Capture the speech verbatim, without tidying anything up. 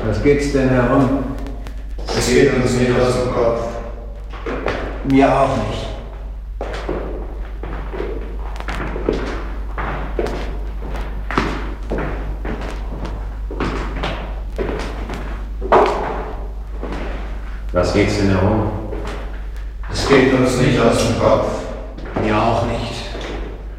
Was geht's denn herum? Es geht uns nicht aus dem Kopf. Mir auch nicht. Was geht's denn herum? Es geht uns nicht aus dem Kopf. Mir auch nicht.